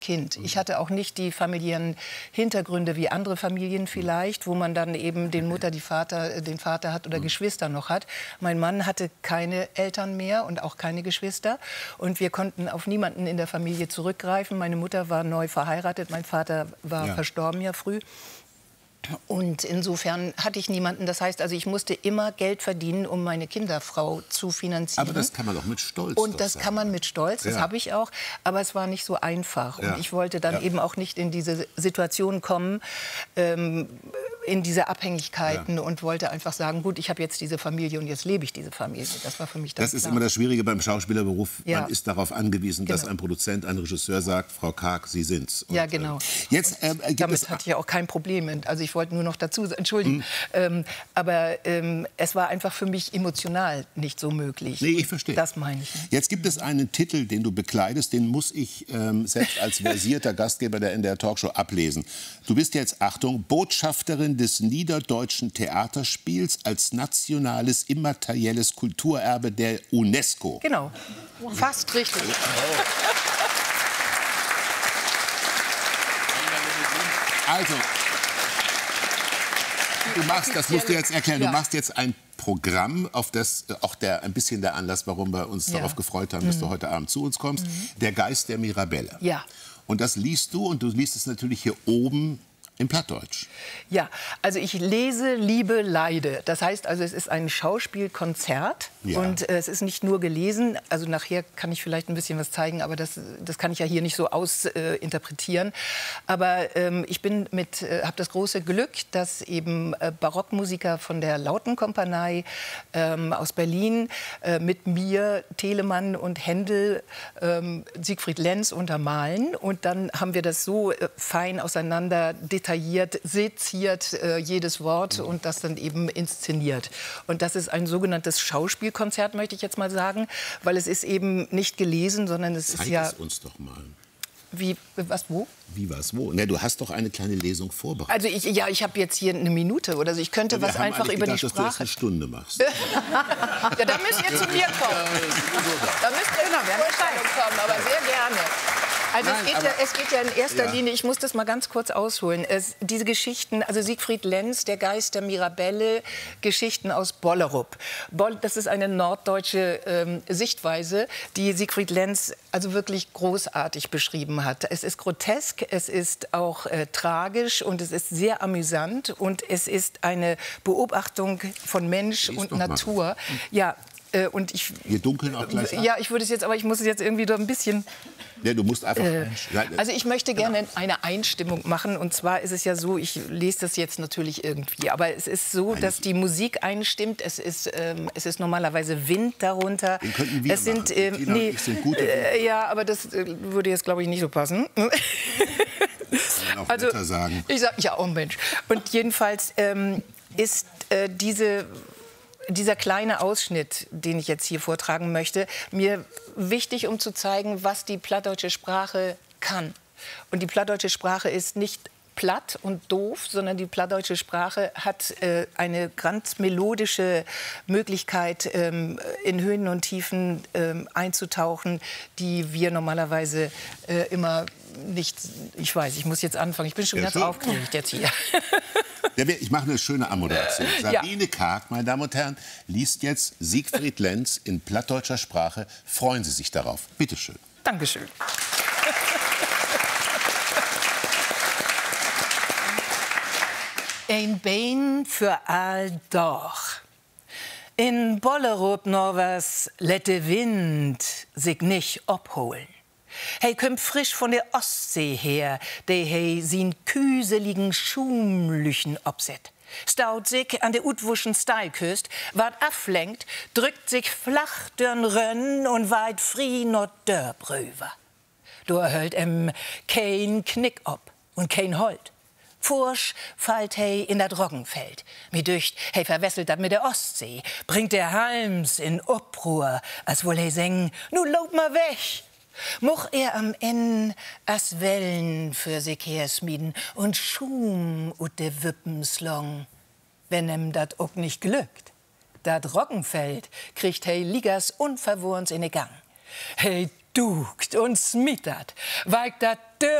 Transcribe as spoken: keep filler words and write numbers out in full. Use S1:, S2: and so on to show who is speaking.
S1: Kind. Ich hatte auch nicht die familiären Hintergründe wie andere Familien vielleicht, wo man dann eben den Mutter, die Vater, den Vater hat oder Geschwister noch hat. Mein Mann hatte keine Eltern mehr und auch keine Geschwister. Und wir konnten auf niemanden in der Familie zurückgreifen. Meine Mutter war neu verheiratet, mein Vater war ja. verstorben ja früh. Und insofern hatte ich niemanden. Das heißt, also ich musste immer Geld verdienen, um meine Kinderfrau zu finanzieren.
S2: Aber das kann man doch mit Stolz
S1: Und das
S2: sagen.
S1: kann man mit Stolz, das
S2: ja.
S1: habe ich auch. Aber es war nicht so einfach. Ja. Und ich wollte dann ja. eben auch nicht in diese Situation kommen, ähm, in diese Abhängigkeiten ja. und wollte einfach sagen, gut, ich habe jetzt diese Familie und jetzt lebe ich diese Familie. Das war für mich das
S2: Das ist
S1: klar.
S2: immer das Schwierige beim Schauspielerberuf.
S1: Ja.
S2: Man ist darauf angewiesen,
S1: genau.
S2: dass ein Produzent, ein Regisseur sagt, Frau Karg, Sie sind's. Und,
S1: ja, genau.
S2: Äh, jetzt, äh, gibt
S1: damit
S2: es
S1: hatte ich ja auch kein Problem. Also ich wollte nur noch dazu entschuldigen. Mhm. Ähm, aber ähm, es war einfach für mich emotional nicht so möglich.
S2: Nee, ich verstehe.
S1: Das meine ich.
S2: Jetzt gibt es einen Titel, den du bekleidest, den muss ich ähm, selbst als versierter Gastgeber der N D R Talkshow ablesen. Du bist jetzt, Achtung, Botschafterin des Niederdeutschen Theaterspiels als nationales immaterielles Kulturerbe der UNESCO.
S1: Genau, fast richtig.
S2: Also, du machst, das musst du jetzt erklären, ja. du machst jetzt ein Programm, auf das auch der, ein bisschen der Anlass, warum wir uns ja. darauf gefreut haben, dass mhm. du heute Abend zu uns kommst, mhm. Der Geist der Mirabelle.
S1: Ja.
S2: Und das liest du, und du liest es natürlich hier oben in Plattdeutsch.
S1: Ja, also ich lese, liebe, leide. Das heißt also, es ist ein Schauspielkonzert ja. und äh, es ist nicht nur gelesen. Also nachher kann ich vielleicht ein bisschen was zeigen, aber das, das kann ich ja hier nicht so ausinterpretieren. Äh, aber ähm, ich bin mit, äh, habe das große Glück, dass eben äh, Barockmusiker von der Lautenkompanie ähm, aus Berlin äh, mit mir, Telemann und Händel, ähm, Siegfried Lenz untermalen. Und dann haben wir das so äh, fein auseinander detailliert, seziert äh, jedes Wort und das dann eben inszeniert. Und das ist ein sogenanntes Schauspielkonzert, möchte ich jetzt mal sagen, weil es ist eben nicht gelesen, sondern es
S2: Zeig
S1: ist ja...
S2: es uns doch mal.
S1: Wie, was, wo?
S2: Wie, was, wo? Ne, du hast doch eine kleine Lesung vorbereitet.
S1: Also ich, ja, ich habe jetzt hier eine Minute oder so. Ich könnte
S2: ja,
S1: was einfach über
S2: gedacht,
S1: die Sprache...
S2: dass du jetzt eine Stunde machst.
S1: Ja, da müsst ihr zu mir kommen. Da müsst ihr in der Vorstellung kommen, aber sehr gerne. Also
S2: Nein,
S1: es, geht ja, es geht ja in erster ja. Linie, ich muss das mal ganz kurz ausholen, es, diese Geschichten, also Siegfried Lenz, der Geist der Mirabelle, Geschichten aus Bollerup. Boll, das ist eine norddeutsche ähm, Sichtweise, die Siegfried Lenz also wirklich großartig beschrieben hat. Es ist grotesk, es ist auch äh, tragisch und es ist sehr amüsant und es ist eine Beobachtung von Mensch Lies und Natur. Mal. Ja, äh, und ich...
S2: Wir dunkeln auch gleich ab.
S1: Ja, ich würde es jetzt, aber ich muss es jetzt irgendwie so ein bisschen...
S2: Ja, du musst einfach... Äh,
S1: also ich möchte gerne eine Einstimmung machen. Und zwar ist es ja so, ich lese das jetzt natürlich irgendwie, aber es ist so, dass die Musik einstimmt. Es ist, ähm, es ist normalerweise Wind darunter.
S2: Den könnten wir
S1: es sind,
S2: machen.
S1: ähm,
S2: Tina
S1: nee,
S2: und ich sind gute
S1: äh, ja, aber das äh, würde jetzt, glaube ich, nicht so passen.
S2: Kann man auch
S1: also,
S2: netter sagen.
S1: Ich sag, ja, oh Mensch. Und jedenfalls ähm, ist äh, diese... Dieser kleine Ausschnitt, den ich jetzt hier vortragen möchte, mir wichtig, um zu zeigen, was die plattdeutsche Sprache kann. Und die plattdeutsche Sprache ist nicht platt und doof, sondern die plattdeutsche Sprache hat äh, eine ganz melodische Möglichkeit, ähm, in Höhen und Tiefen ähm, einzutauchen, die wir normalerweise äh, immer nicht... Ich weiß, ich muss jetzt anfangen. Ich bin schon ja, ganz schon. aufgeregt jetzt hier.
S2: Ja, ich mache eine schöne Anmoderation. Sabine ja. Karg, meine Damen und Herren, liest jetzt Siegfried Lenz in plattdeutscher Sprache. Freuen Sie sich darauf. Bitte schön.
S1: Dankeschön. Ein Bein für all doch. In Bollerup noch was lette Wind sich nicht abholen. Hey, kommt frisch von der Ostsee her, der hey sin küseligen Schumlüchen obset. Staut sich an der utwuschen Steilküst, ward aflenkt, drückt sich flach dörn Rönn und weit fri not dörbröver. Du erhölt em kein Knick ob und kein Holt. Fursch fallt hey in dat Roggenfeld. Mir dücht, hey verwesselt dat mit der Ostsee, bringt der Halms in Obruhr, als wohl hey seng, nu lauf mal weg. Moch er am Ende as Wellen für sich hersmieden und Schum ut de Wippenslong. Wenn em dat ook nicht glückt, dat Roggenfeld kriegt hey Ligas unverwurns in de Gang. Hey dukt und smittert, weil dat